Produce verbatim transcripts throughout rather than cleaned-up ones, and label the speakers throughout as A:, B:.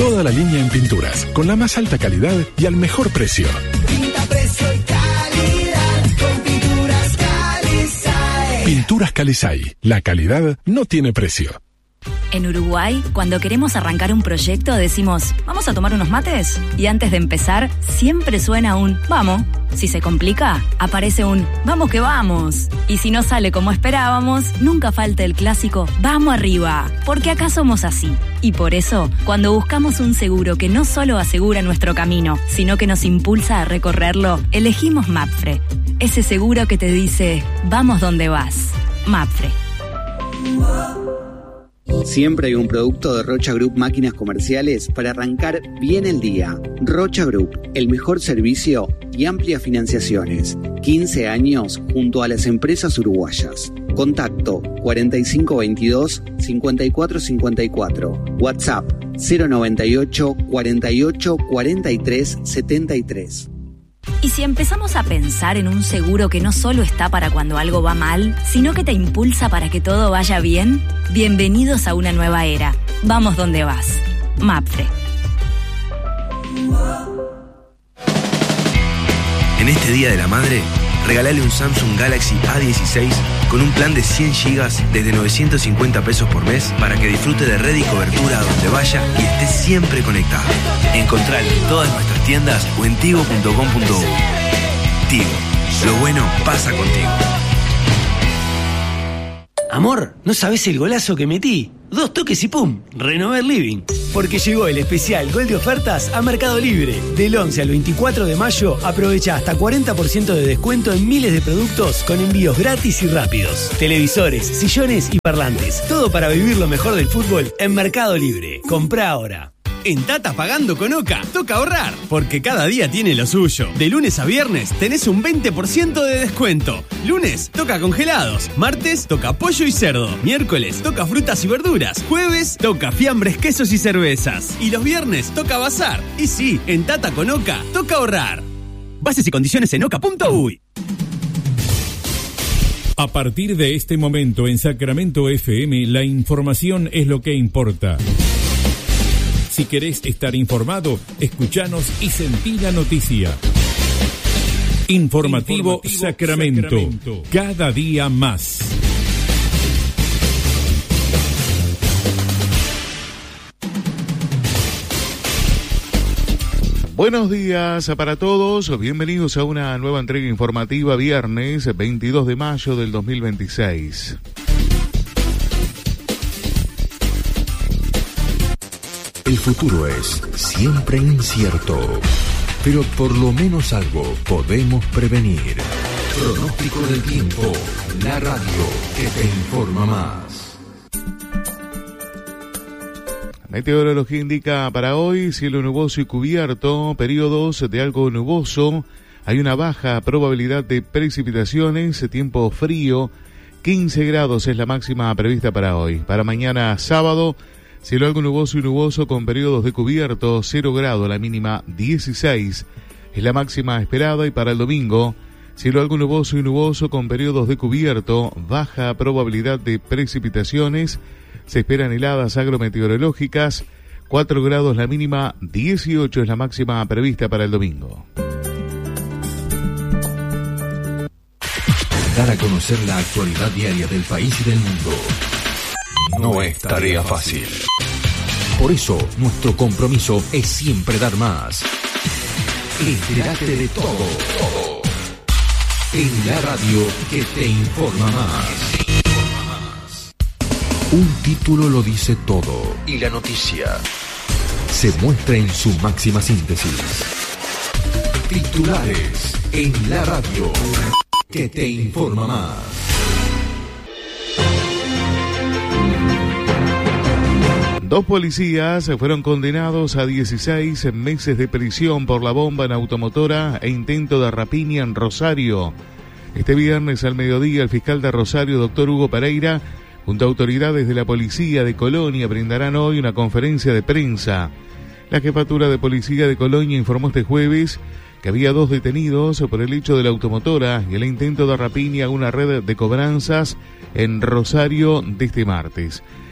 A: Toda la línea en pinturas, con la más alta calidad y al mejor precio.
B: Pinta, precio y calidad con Pinturas Calizay.
A: Pinturas Calizay. La calidad no tiene precio.
C: En Uruguay, cuando queremos arrancar un proyecto, decimos, ¿vamos a tomar unos mates? Y antes de empezar, siempre suena un «vamos». Si se complica, aparece un «vamos que vamos». Y si no sale como esperábamos, nunca falta el clásico «vamos arriba», porque acá somos así. Y por eso, cuando buscamos un seguro que no solo asegura nuestro camino, sino que nos impulsa a recorrerlo, elegimos Mapfre. Ese seguro que te dice «vamos donde vas». Mapfre.
D: Siempre hay un producto de Rocha Group Máquinas Comerciales para arrancar bien el día. Rocha Group, el mejor servicio y amplias financiaciones. quince años junto a las empresas uruguayas. Contacto cuarenta y cinco veintidós cincuenta y cuatro cincuenta y cuatro. WhatsApp cero noventa y ocho cuarenta y ocho cuarenta y tres setenta y tres.
C: Y si empezamos a pensar en un seguro que no solo está para cuando algo va mal, sino que te impulsa para que todo vaya bien, bienvenidos a una nueva era. Vamos donde vas. Mapfre.
E: En este Día de la Madre, regalale un Samsung Galaxy A dieciséis con un plan de cien gigas desde novecientos cincuenta pesos por mes para que disfrute de red y cobertura a donde vaya y esté siempre conectado. Encontralo en todas nuestras tiendas o en tigo punto com punto uy. Tigo, lo bueno pasa contigo.
F: Amor, ¿no sabés el golazo que metí? Dos toques y ¡pum! Renové el living. Porque llegó el especial Gol de Ofertas a Mercado Libre. Del once al veinticuatro de mayo, aprovecha hasta cuarenta por ciento de descuento en miles de productos con envíos gratis y rápidos. Televisores, sillones y parlantes. Todo para vivir lo mejor del fútbol en Mercado Libre. Comprá ahora. En Tata Pagando con Oca, toca ahorrar, porque cada día tiene lo suyo. De lunes a viernes tenés un veinte por ciento de descuento. Lunes toca congelados, martes toca pollo y cerdo, miércoles toca frutas y verduras, jueves toca fiambres, quesos y cervezas. Y los viernes toca bazar. Y sí, en Tata con Oca, toca ahorrar. Bases y condiciones en oca punto uy.
G: A partir de este momento en Sacramento F M, la información es lo que importa. Si querés estar informado, escuchanos y sentí la noticia. Informativo, Informativo Sacramento. Sacramento. Cada día más.
H: Buenos días para todos. Bienvenidos a una nueva entrega informativa viernes veintidós de mayo del dos mil veintiséis.
I: El futuro es siempre incierto, pero por lo menos algo podemos prevenir. Pronóstico del tiempo, la radio que te informa más.
H: Meteorología indica para hoy cielo nuboso y cubierto, periodos de algo nuboso, hay una baja probabilidad de precipitaciones, tiempo frío, quince grados es la máxima prevista para hoy. Para mañana sábado, cielo algo nuboso y nuboso con periodos de cubierto, cero grado, la mínima dieciséis es la máxima esperada. Y para el domingo, cielo algo nuboso y nuboso con periodos de cubierto, baja probabilidad de precipitaciones, se esperan heladas agrometeorológicas, cuatro grados la mínima, dieciocho es la máxima prevista para el domingo.
I: Dar a conocer la actualidad diaria del país y del mundo no es tarea fácil. Por eso, nuestro compromiso es siempre dar más. Entérate de todo, todo. En la radio que te informa más. Un título lo dice todo. Y la noticia se muestra en su máxima síntesis. Titulares en la radio que te informa más.
H: Dos policías fueron condenados a dieciséis meses de prisión por la bomba en automotora e intento de rapiña en Rosario. Este viernes al mediodía, el fiscal de Rosario, doctor Hugo Pereira, junto a autoridades de la policía de Colonia, brindarán hoy una conferencia de prensa. La jefatura de policía de Colonia informó este jueves que había dos detenidos por el hecho de la automotora y el intento de rapiña a una red de cobranzas en Rosario de este martes.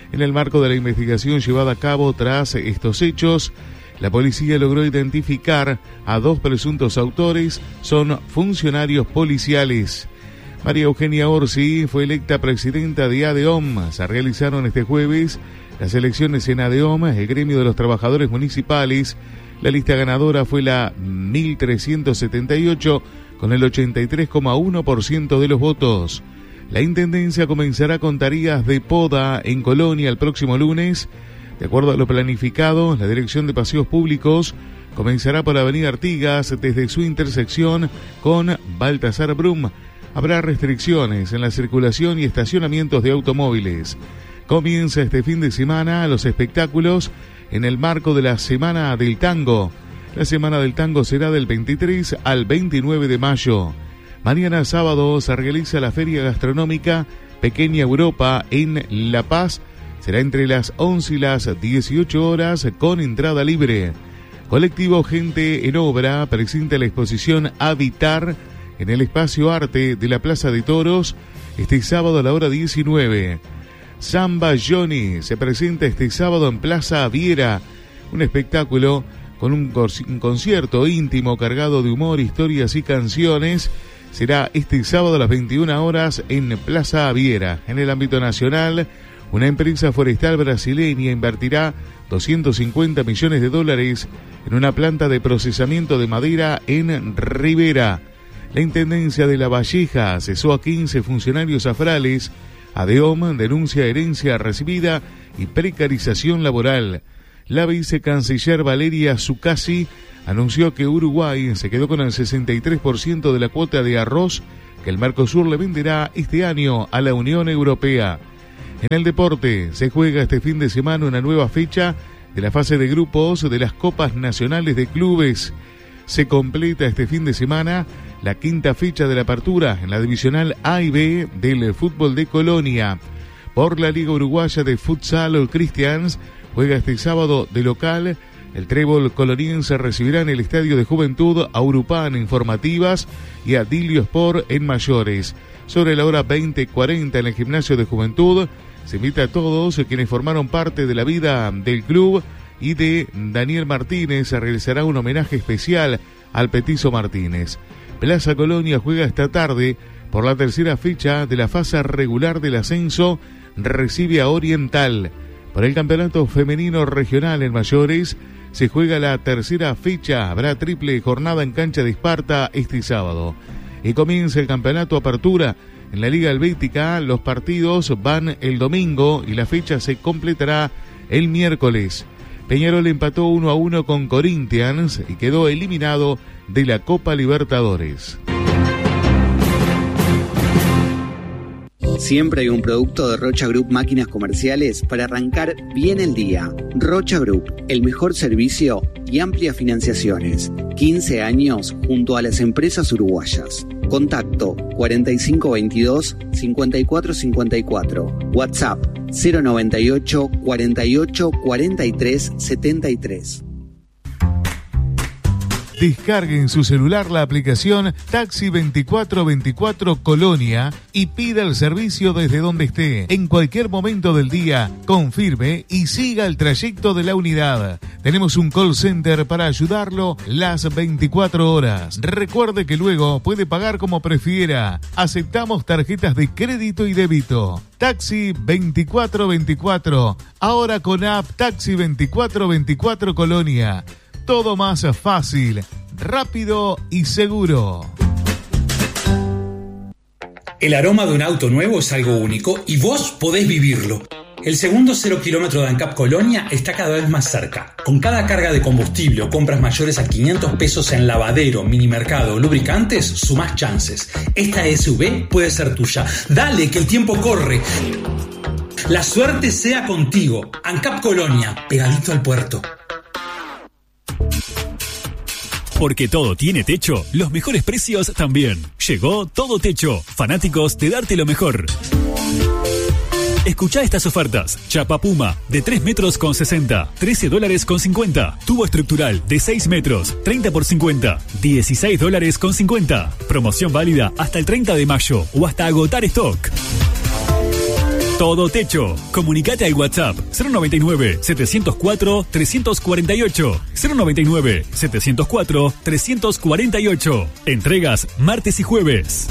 H: En el marco de la investigación llevada a cabo tras estos hechos, la policía logró identificar a dos presuntos autores, son funcionarios policiales. María Eugenia Orsi fue electa presidenta de ADEOM. Se realizaron este jueves las elecciones en ADEOM, el gremio de los trabajadores municipales. La lista ganadora fue la mil trescientos setenta y ocho, con el ochenta y tres coma uno por ciento de los votos. La intendencia comenzará con tareas de poda en Colonia el próximo lunes. De acuerdo a lo planificado, la Dirección de Paseos Públicos comenzará por Avenida Artigas desde su intersección con Baltasar Brum. Habrá restricciones en la circulación y estacionamientos de automóviles. Comienza este fin de semana los espectáculos en el marco de la Semana del Tango. La Semana del Tango será del veintitrés al veintinueve de mayo. Mañana sábado se realiza la Feria Gastronómica Pequeña Europa en La Paz. Será entre las once y las dieciocho horas con entrada libre. Colectivo Gente en Obra presenta la exposición Habitar en el Espacio Arte de la Plaza de Toros este sábado a la hora diecinueve. Samba Johnny se presenta este sábado en Plaza Viera, un espectáculo con un, un concierto íntimo cargado de humor, historias y canciones. Será este sábado a las veintiuna horas en Plaza Viera. En el ámbito nacional, una empresa forestal brasileña invertirá doscientos cincuenta millones de dólares en una planta de procesamiento de madera en Rivera. La Intendencia de La Valleja cesó a quince funcionarios afrales. ADEOM denuncia herencia recibida y precarización laboral. La vicecanciller Valeria Zuccasi anunció que Uruguay se quedó con el sesenta y tres por ciento de la cuota de arroz que el Mercosur le venderá este año a la Unión Europea. En el deporte, se juega este fin de semana una nueva fecha de la fase de grupos de las Copas Nacionales de Clubes. Se completa este fin de semana la quinta fecha de la apertura en la divisional A y B del fútbol de Colonia. Por la Liga Uruguaya de Futsal, All Christians juega este sábado de local. El Trébol coloniense recibirá en el Estadio de Juventud a Urupán en formativas y a Dilio Sport en mayores. Sobre la hora veinte cuarenta en el Gimnasio de Juventud, se invita a todos quienes formaron parte de la vida del club y de Daniel Martínez. Se realizará un homenaje especial al Petizo Martínez. Plaza Colonia juega esta tarde por la tercera fecha de la fase regular del ascenso. Recibe a Oriental. Por el campeonato femenino regional en mayores se juega la tercera fecha. Habrá triple jornada en cancha de Esparta este sábado. Y comienza el campeonato Apertura en la Liga Helvética. Los partidos van el domingo y la fecha se completará el miércoles. Peñarol empató uno a uno con Corinthians y quedó eliminado de la Copa Libertadores.
D: Siempre hay un producto de Rocha Group Máquinas Comerciales para arrancar bien el día. Rocha Group, el mejor servicio y amplias financiaciones. quince años junto a las empresas uruguayas. Contacto cuarenta y cinco veintidós cincuenta y cuatro cincuenta y cuatro. WhatsApp cero noventa y ocho cuarenta y ocho cuarenta y tres setenta y tres.
H: Descargue en su celular la aplicación Taxi veinticuatro veinticuatro Colonia y pida el servicio desde donde esté, en cualquier momento del día. Confirme y siga el trayecto de la unidad. Tenemos un call center para ayudarlo las veinticuatro horas. Recuerde que luego puede pagar como prefiera. Aceptamos tarjetas de crédito y débito. Taxi veinticuatro veinticuatro, ahora con app Taxi veinticuatro veinticuatro Colonia. Todo más fácil, rápido y seguro.
J: El aroma de un auto nuevo es algo único y vos podés vivirlo. El segundo cero kilómetro de ANCAP Colonia está cada vez más cerca. Con cada carga de combustible o compras mayores a quinientos pesos en lavadero, minimercado o lubricantes, sumás chances. Esta S U V puede ser tuya. Dale, que el tiempo corre. La suerte sea contigo. ANCAP Colonia, pegadito al puerto.
K: Porque todo tiene techo, los mejores precios también. Llegó Todo Techo, fanáticos de darte lo mejor. Escuchá estas ofertas. Chapa Puma, de tres metros con sesenta, trece dólares con cincuenta. Tubo estructural, de seis metros, treinta por cincuenta, dieciséis dólares con cincuenta. Promoción válida hasta el treinta de mayo o hasta agotar stock. Todo Techo. Comunicate al WhatsApp cero noventa y nueve, setecientos cuatro, trescientos cuarenta y ocho. cero noventa y nueve, setecientos cuatro, trescientos cuarenta y ocho. Entregas martes y jueves.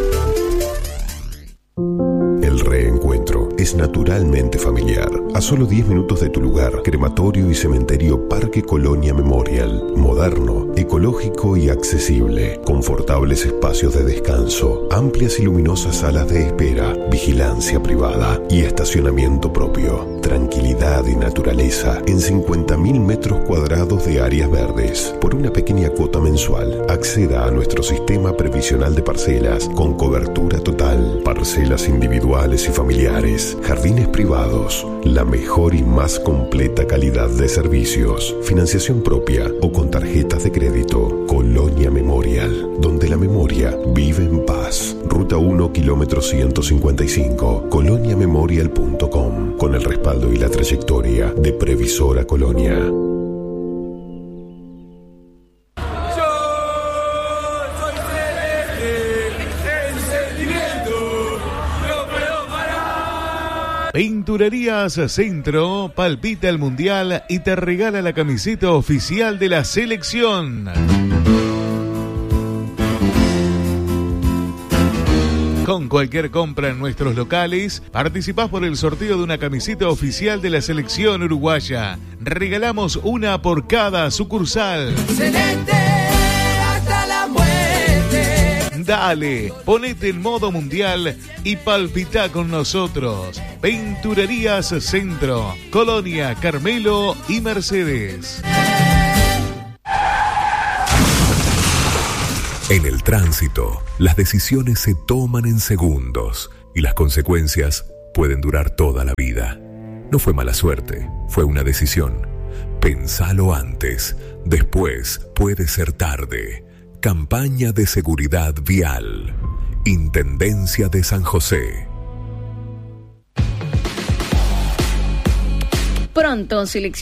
L: El reencuentro es naturalmente familiar. A solo diez minutos de tu lugar, Crematorio y Cementerio Parque Colonia Memorial. Moderno, ecológico y accesible. Confortables espacios de descanso, amplias y luminosas salas de espera, vigilancia privada y estacionamiento propio. Tranquilidad y naturaleza en cincuenta mil metros cuadrados de áreas verdes. Por una pequeña cuota mensual, acceda a nuestro sistema previsional de parcelas con cobertura total. Parcelas individuales y familiares, jardines privados, la mejor y más completa calidad de servicios, financiación propia o con tarjetas de crédito. Colonia Memorial, donde la memoria vive en paz. Ruta uno, kilómetro ciento cincuenta y cinco, colonia memorial punto com, con el respaldo y la trayectoria de Previsora Colonia.
H: Pinturerías Centro palpita el Mundial y te regala la camiseta oficial de la selección. Con cualquier compra en nuestros locales, participás por el sorteo de una camiseta oficial de la selección uruguaya. Regalamos una por cada sucursal.
B: Celeste hasta la muerte.
H: Dale, ponete en modo mundial y palpitá con nosotros. Pinturerías Centro, Colonia, Carmelo y Mercedes.
I: En el tránsito, las decisiones se toman en segundos y las consecuencias pueden durar toda la vida. No fue mala suerte, fue una decisión. Pensalo antes, después puede ser tarde. Campaña de seguridad vial. Intendencia de San José.
M: Pronto, selección.